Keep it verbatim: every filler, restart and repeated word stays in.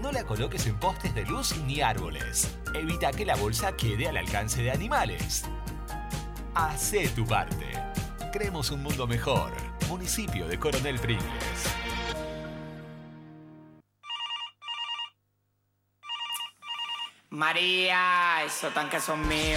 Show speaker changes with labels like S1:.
S1: No la coloques en postes de luz ni árboles. Evita que la bolsa quede al alcance de animales. Hacé tu parte. Creemos un mundo mejor. Municipio de Coronel Pringles.
S2: María, esos tanques son míos.